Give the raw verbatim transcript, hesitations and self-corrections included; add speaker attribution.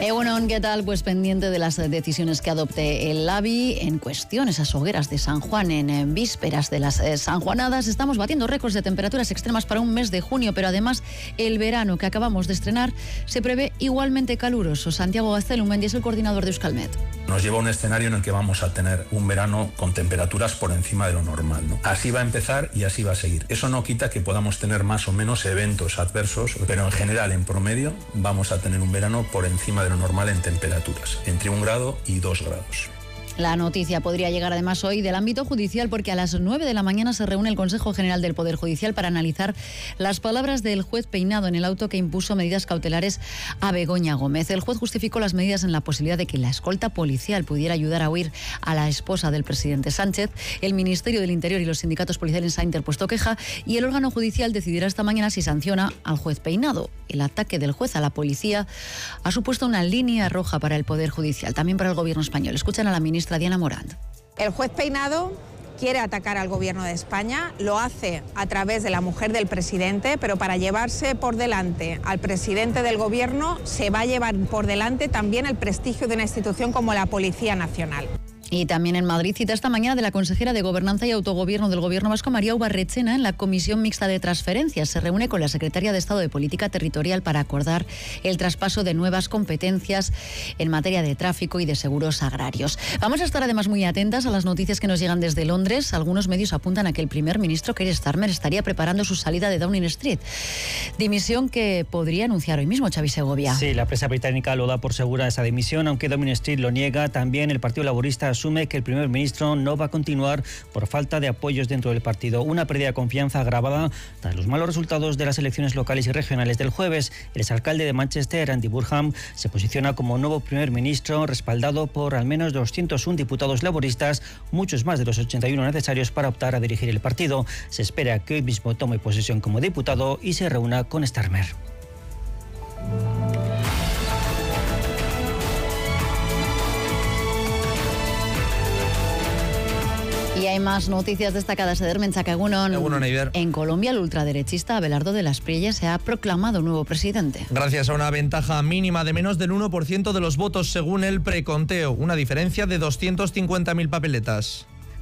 Speaker 1: Egunon, ¿qué tal? Pues pendiente de las decisiones que adopte el Labi en cuestión, esas hogueras de San Juan en, en vísperas de las eh, sanjuanadas. Estamos batiendo récords de temperaturas extremas para un mes de junio, pero además el verano que acabamos de estrenar se prevé igualmente caluroso. Santiago Gaztelumendi es el coordinador de Euskalmet.
Speaker 2: Nos lleva a un escenario en el que vamos a tener un verano con temperaturas por encima de lo normal, ¿no? Así va a empezar y así va a seguir. Eso no quita que podamos tener más o menos eventos adversos, pero en general, en promedio, vamos a tener un verano por encima de lo normal en temperaturas, entre un grado y dos grados.
Speaker 1: La noticia podría llegar además hoy del ámbito judicial, porque a las nueve de la mañana se reúne el Consejo General del Poder Judicial para analizar las palabras del juez Peinado en el auto que impuso medidas cautelares a Begoña Gómez. El juez justificó las medidas en la posibilidad de que la escolta policial pudiera ayudar a huir a la esposa del presidente Sánchez. El Ministerio del Interior y los sindicatos policiales han interpuesto queja y el órgano judicial decidirá esta mañana si sanciona al juez Peinado. El ataque del juez a la policía ha supuesto una línea roja para el Poder Judicial, también para el Gobierno español. Escuchan a la ministra Diana Morant.
Speaker 3: El juez Peinado quiere atacar al Gobierno de España, lo hace a través de la mujer del presidente, pero para llevarse por delante al presidente del Gobierno se va a llevar por delante también el prestigio de una institución como la Policía Nacional.
Speaker 1: Y también en Madrid, cita esta mañana de la consejera de Gobernanza y Autogobierno del Gobierno vasco, María Ubarretxena, en la Comisión Mixta de Transferencias. Se reúne con la secretaria de Estado de Política Territorial para acordar el traspaso de nuevas competencias en materia de tráfico y de seguros agrarios. Vamos a estar además muy atentas a las noticias que nos llegan desde Londres. Algunos medios apuntan a que el primer ministro, Keir Starmer, estaría preparando su salida de Downing Street. Dimisión que podría anunciar hoy mismo Xavi Segovia.
Speaker 4: Sí, la prensa británica lo da por segura esa dimisión, aunque Downing Street lo niega. También el Partido Laborista asume que el primer ministro no va a continuar por falta de apoyos dentro del partido. Una pérdida de confianza agravada tras los malos resultados de las elecciones locales y regionales del jueves. El exalcalde de Manchester, Andy Burnham, se posiciona como nuevo primer ministro, respaldado por al menos doscientos uno diputados laboristas, muchos más de los ochenta y uno necesarios para optar a dirigir el partido. Se espera que hoy mismo tome posesión como diputado y se reúna con Starmer.
Speaker 1: Y hay más noticias destacadas. Eder Menchaca, egunon.
Speaker 5: Egunon, Eider.
Speaker 1: En Colombia, el ultraderechista Abelardo de las Priellas se ha proclamado nuevo presidente.
Speaker 5: Gracias a una ventaja mínima de menos del uno por ciento de los votos según el preconteo, una diferencia de doscientas cincuenta mil papeletas.